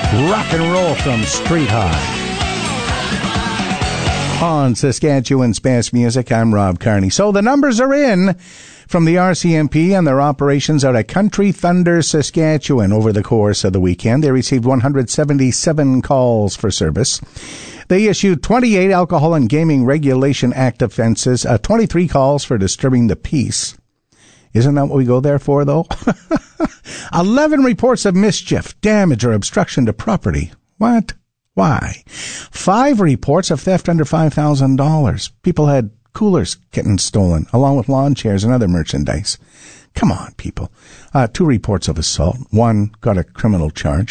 Rock and roll from Street High. On Saskatchewan's Best Music, I'm Rob Carney. So the numbers are in from the RCMP and their operations out at Country Thunder, Saskatchewan over the course of the weekend. They received 177 calls for service. They issued 28 Alcohol and Gaming Regulation Act offenses, 23 calls for disturbing the peace. Isn't that what we go there for, though? 11 reports of mischief, damage, or obstruction to property. What? Why? 5 reports of theft under $5,000. People had coolers getting stolen, along with lawn chairs and other merchandise. Come on, people. 2 reports of assault. 1 got a criminal charge.